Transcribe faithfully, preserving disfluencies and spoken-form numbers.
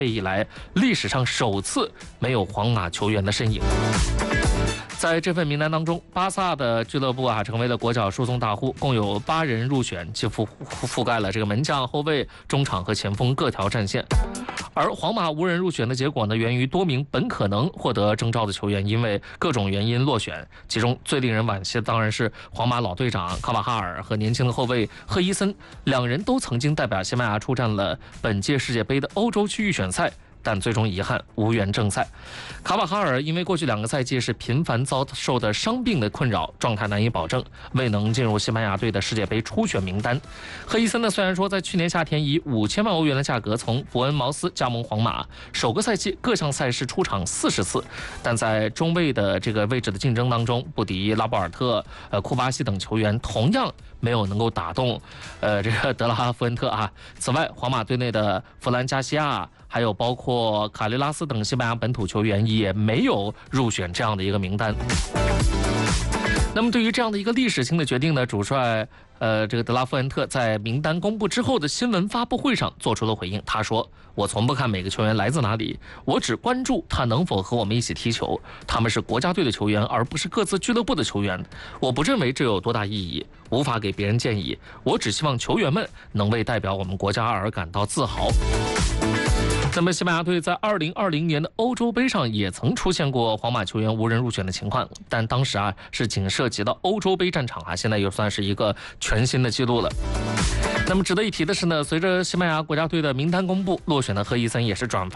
以来历史上首次没有皇马球员的身影。在这份名单当中，巴萨的俱乐部啊成为了国脚输送大户，共有八人入选，几乎覆盖了这个门将、后卫、中场和前锋各条战线。而皇马无人入选的结果呢，源于多名本可能获得征召的球员因为各种原因落选，其中最令人惋惜的当然是皇马老队长卡瓦哈尔和年轻的后卫赫伊森，两人都曾经代表西班牙出战了本届世界杯的欧洲区预选赛，但最终遗憾无缘正赛。卡瓦哈尔因为过去两个赛季是频繁遭受的伤病的困扰，状态难以保证，未能进入西班牙队的世界杯初选名单。赫伊森呢，虽然说在去年夏天以五千万欧元的价格从伯恩茅斯加盟皇马，首个赛季各项赛事出场四十次，但在中卫的这个位置的竞争当中，不敌拉波尔特、呃库巴西等球员，同样没有能够打动，呃这个德拉夫恩特啊。此外，皇马队内的弗兰加西亚，还有包括卡雷拉斯等西班牙本土球员也没有入选这样的一个名单。那么对于这样的一个历史性的决定呢，主帅呃这个德拉夫恩特在名单公布之后的新闻发布会上做出了回应。他说：“我从不看每个球员来自哪里，我只关注他能否和我们一起踢球。他们是国家队的球员，而不是各自俱乐部的球员。我不认为这有多大意义，无法给别人建议。我只希望球员们能为代表我们国家而感到自豪。”那么西班牙队在二零二零年的欧洲杯上也曾出现过皇马球员无人入选的情况，但当时啊是仅涉及到欧洲杯战场啊，现在又算是一个全新的记录了。那么值得一提的是呢，随着西班牙国家队的名单公布，落选的赫伊森也是转发